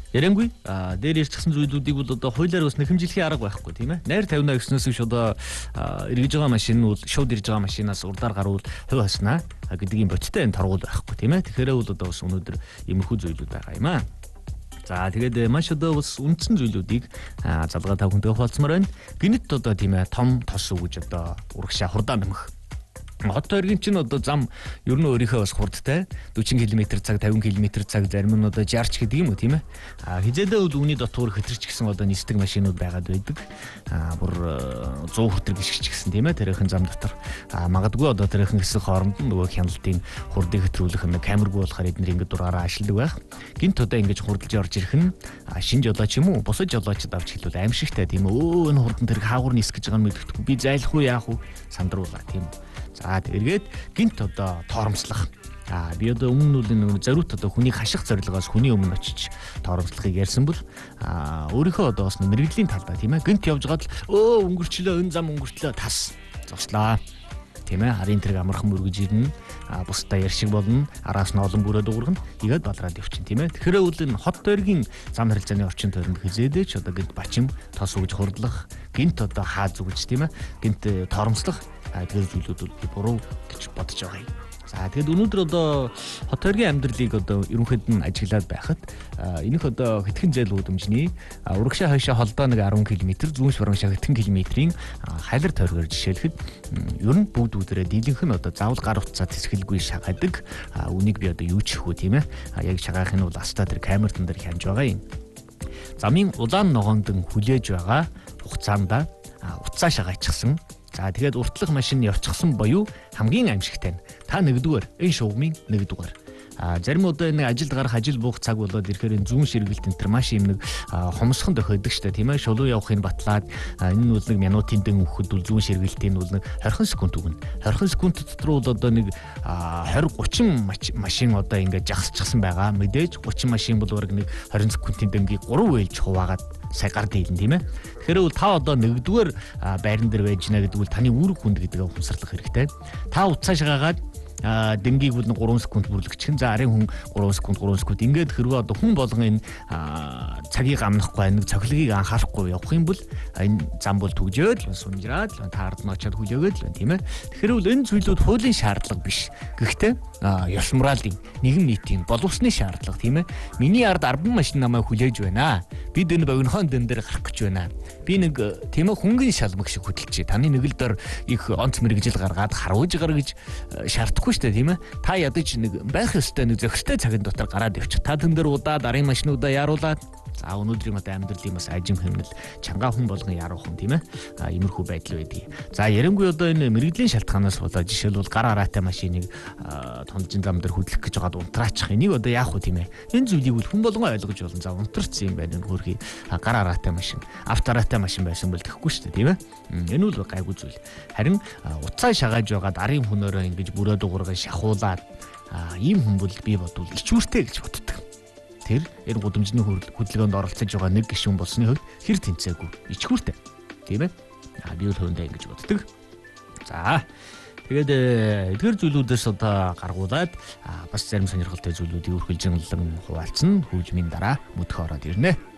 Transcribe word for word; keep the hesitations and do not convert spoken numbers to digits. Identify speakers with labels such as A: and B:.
A: Ярэмгүй дээр ирчихсэн зүйлүүдийг бол одоо хуулиар бас нэхэмжлэхийн арга байхгүй тийм ээ. Найр тавина гэснээс биш одоо эргэж байгаа машин нь шууд ирж байгаа машинаас урдаар гарвал хувь хаснаа гэдгийн бодиттой энэ торгуул байхгүй тийм ээ. Тэгэхээр бол одоо бас өнөөдөр иймэрхүү зүйлүүд байгаа юм аа. За тэгээд маш одоо бас үндсэн зүйлүүдийг залгаа тав хүнтэйгээ хуваалцмаар байна. Гинэт одоо тийм ээ том тос үгэж одоо урагшаа хурдаа нэмэх. Хот тойргийн чинь одоо зам ер нь өөрийнхөө бас хурдтай forty км цаг fifty км цаг зарим нь одоо sixty гэдэг юм уу тийм ээ. А хизээдээ бол үүний дотор хэтэрч гисэн одоо нисдэг машинууд байгаад байдаг. А бүр one hundred хүртэр гიშгч гисэн тийм ээ тэрхэн зам дотор. А магадгүй одоо тэрхэн хэсэг хооронд нь нөгөө хяналтын хурдыг хэтрүүлэх нэг камергүй болохоор эдгээр ингэ дураараа ашигладаг байх. Гинт одоо ингэж хурдж орж ирэх нь шинж жолооч юм уу? Бусад жолоочд авч хэлвэл аимшигтай тийм ээ. Өө энэ хурдан тэр хаагур нисгэж байгаа нь мэддэхгүй. Би зайлах уу яах уу? Сандруулаа тийм үү. За тэргээд гинт одоо торомслох. Аа би одоо өмнө нь нэг зориут одоо хүнийг хаших зорилгоос хүний өмнө очиж торомслохыг ярьсан бол аа өөрийнхөө одоо бас мэрэгжлийн талдаа тийм ээ гинт явж гад өө өнгөрчлөө энэ зам өнгөртлөө тас зогслоо. Тийм ээ харин тэрэг амархан мөргөж ирнэ. Аа бусдаа яршиг болно. Араас нь олон бүрээд уургана. Игээд балраад явчихна тийм ээ. Тэгэхээр үл энэ хот тойргийн зам харилцааны орчин тойронд хизээдэж одоо гинт бачим тос үгж хурдлах гинт одоо хаа зүгж тийм ээ гинт торомслох тэгээд зүйлүүд бол буруу гэж бодож байгаа юм. За тэгээд өнөөдөр одоо хот тойргийн амьдралыг одоо ерөнхийд нь ажиглаад байхад энийх одоо хэдхэн зээл үүдэмжний урагшаа хойшоо холдоо нэг ten км зүүн шурамшаа хэдхэн километрийн хайлар тойргоор жишээлхэд ер нь бүгд бүгдээрээ дийлэнх нь одоо заавал гар утсаа тэсгэлгүй шагадаг. Үнийг би одоо юу ч хүү тийм ээ. Яг шагаах нь бол астаа тэр камертан дээр хянж байгаа юм. Замын улаан ногоонд хүлээж байгаа хугацаанд утсаа шагаачихсан. За тэгээд уртлах машин явчихсан боيو хамгийн аимшигтай нь та нэгдүгээр энэ шугамын нэгдүгээр а зарим удаа нэг ажилд гарах ажил буух цаг болоод ирэхээр энэ зүүн ширгэлт энэ төр маш юм нэг хомсхон тохиодог штэ тийм ээ шулуу явахын батлаад энэ бол нэг минутын дэн өгөхөд бол зүүн ширгэлтийн бол нэг twenty секунд өгнө twenty секунд дотор бол одоо нэг twenty thirty машин одоо ингээд жагсчихсан байгаа мэдээж thirty машин бол бараг нэг twenty секундын дэнгийг three вээлж хуваагаад сая гар дийлэн тийм ээ. Тэгэхээр бол та одоо нэгдүгээр байран дээр байж гинэ гэдэг бол таны үүрэг хүнд гэдгээ ухамсарлах хэрэгтэй. Та утсаа шагаагаад дэнгийг бол three секунд бүрлэгчих. За арын хүн three секунд three секунд ингээд хэрвээ одоо хүн болгон энэ цагийг амнахгүй нэг цохилгийг анхаарахгүй явах юм бол энэ зам бол түгжээд л сунжраад л таард нь очиад хүлээгээд л тийм ээ. Тэгэхээр бол энэ зүйлүүд хуулийн шаардлага биш. Гэхдээ ёс моралын нийгэм нийтийн боловсны шаардлага тийм ээ. Миний ард ten машин намайг хүлээж байна. Би энэ богинохон дэн дээр гарах гэж байна. Би нэг тийм ээ хөнгөн шалмаг шиг хөдөлчих. Таны нэг л дор их онц мэрэгжил гаргаад харуулж гаргаж шаардахгүй шүү дээ тийм ээ. Та ядаж нэг байх ёстой нэг зохистой цагийн дотор гараад явчих. Та тэн дээр удаад арын машинуудаа яруулаад за өнөөдрийн мод амьдралын бас ажим хэмнэл чанга хүн болгон яруулах юм тийм ээ. А иймэрхүү байдал байдгийг. За ярэмгүй одоо энэ мэрэгжлийн шалтгаанаас болоод жишээлбэл гар араатай машиныг тонжин зам дээр хөдлөх гэж байгаад унтраачих. Энийг одоо яах вэ тийм ээ. Энэ зүйлийг бол хүн болгон ойлгож болно. За унтарсан юм байна хөрхий гар араатай машин, автораатай машин байсан бол тэхгүй шүү дээ тийм ээ. Энэ бол гайгүй зүйл. Харин уцаа шагааж байгаад арын хүнөөрөө ингэж бүрээ дуургаж шахуулаад ийм хүн бол би бодвол ичүүртэй гэж боддог. Тэр энэ гудамжны хөдөлгөөнд оролцож байгаа нэг гишүүн болсны хувьд хэр тэнцээгүй ичгүүртэй тийм ээ. А би бол хөөндөө ингэж боддог. За тэгээд эдгээр зүйлүүдээс одоо гаргуулад бас зарим сонирхолтой зүйлүүдийг үргэлжлэн хуваалцсан хөгжмийн дараа мөдөх ороод ирнэ.